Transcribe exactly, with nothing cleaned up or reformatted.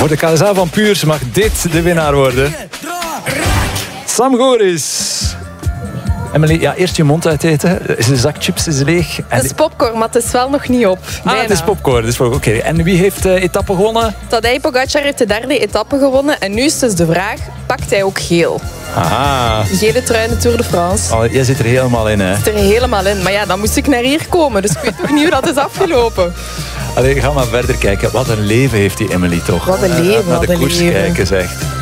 Voor de K S A van Puurs mag dit de winnaar worden. Sam Goris. Emily, ja, eerst je mond uiteten. De zak chips is leeg. En Het is popcorn, maar het is wel nog niet op. ah, Bijna. het is popcorn. Dus Oké. Okay. En wie heeft de etappe gewonnen? Tadej Pogacar heeft de derde etappe gewonnen. En nu is dus de vraag, pakt hij ook geel? Aha. Gele trui in de Tour de France. Oh, jij zit er helemaal in, hè? Zit er helemaal in. Maar ja, dan moest ik naar hier komen. Dus ik weet nog niet hoe dat is afgelopen. Allee, ga maar verder kijken. Wat een leven heeft die Emily toch. Wat een leven, Naar de wat een koers leven. kijken, zegt.